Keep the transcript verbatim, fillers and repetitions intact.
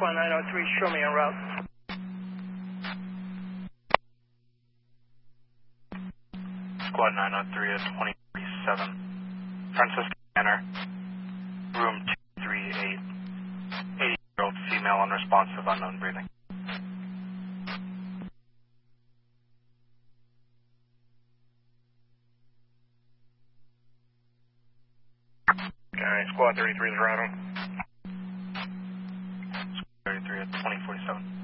Squad nine oh three, show me en route. Squad nine oh three at twenty forty-seven. Francisco Manor, room two three eight. eighty-year-old female unresponsive, unknown breathing. Alright, Squad thirty-three is routing. Squad thirty-three at twenty forty-seven.